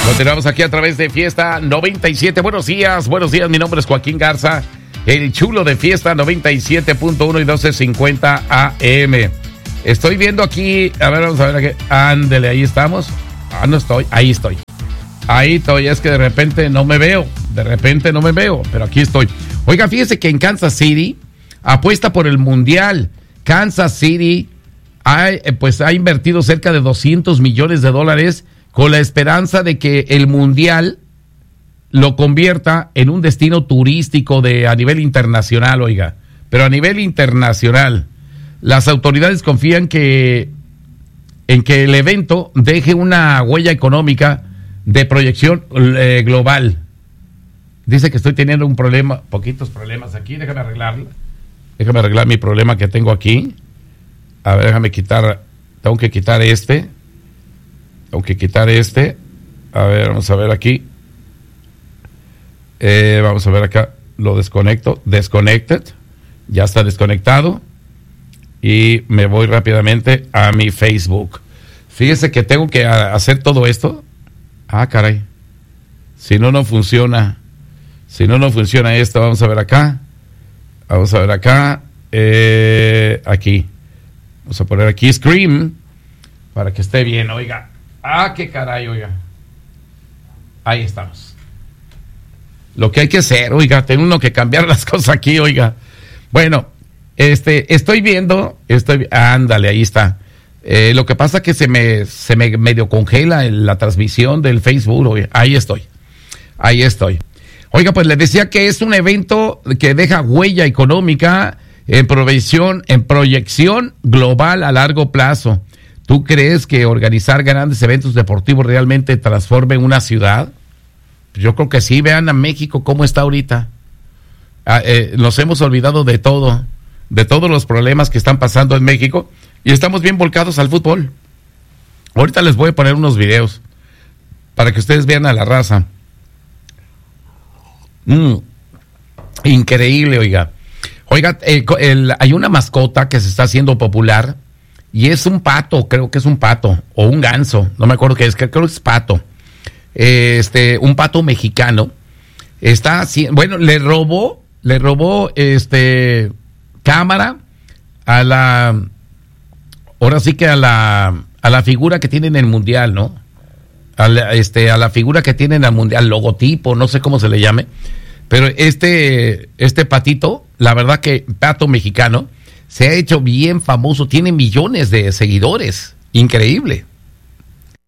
Continuamos aquí a través de Fiesta 97. Buenos días, mi nombre es Joaquín Garza, el chulo de Fiesta 97.1 y 1250 AM. Estoy viendo aquí, a ver, vamos a ver aquí. Ándele, ahí estamos. No estoy, ahí estoy. Ahí estoy, es que de repente no me veo, pero aquí estoy. Oiga, fíjese que en Kansas City apuesta por el Mundial. Kansas City ha invertido cerca de $200 millones con la esperanza de que el Mundial lo convierta en un destino turístico a nivel internacional, oiga, pero a nivel internacional. Las autoridades confían en que el evento deje una huella económica de proyección global. Dice que estoy teniendo poquitos problemas aquí, déjame arreglar mi problema que tengo aquí. A ver, tengo que quitar este. A ver, vamos a ver aquí. Vamos a ver acá, lo desconecto. Disconnected, ya está desconectado. Y me voy rápidamente a mi Facebook. Fíjese que tengo que hacer todo esto. Caray. Si no funciona esto, vamos a ver acá. Aquí. Vamos a poner aquí Scream para que esté bien, oiga. Qué caray, oiga. Ahí estamos. Lo que hay que hacer, oiga, tengo uno que cambiar las cosas aquí, oiga. Bueno, estoy viendo, ándale, ahí está. Lo que pasa es que se me medio congela la transmisión del Facebook, oiga. Ahí estoy. Oiga, pues le decía que es un evento que deja huella económica en proyección global a largo plazo. ¿Tú crees que organizar grandes eventos deportivos realmente transforme una ciudad? Yo creo que sí. Vean a México cómo está ahorita. Nos hemos olvidado de todos los problemas que están pasando en México y estamos bien volcados al fútbol. Ahorita les voy a poner unos videos para que ustedes vean a la raza. Increíble, oiga. Oiga, hay una mascota que se está haciendo popular y es un pato, creo que es un pato o un ganso, no me acuerdo qué es, creo que es pato. Un pato mexicano. Le robó cámara a la figura que tienen en el Mundial, ¿no? A la figura que tienen al Mundial, logotipo, no sé cómo se le llame. Pero este patito, la verdad que pato mexicano, se ha hecho bien famoso, tiene millones de seguidores, increíble.